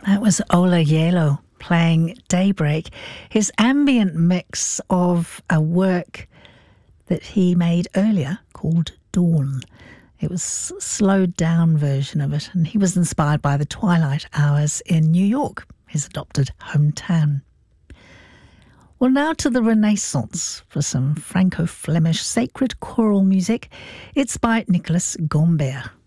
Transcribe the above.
That was Ola Yelo playing Daybreak, his ambient mix of a work that he made earlier called Dawn. It was a slowed down version of it, and he was inspired by the twilight hours in New York, his adopted hometown. Well, now to the Renaissance for some Franco-Flemish sacred choral music. It's by Nicolas Gombert.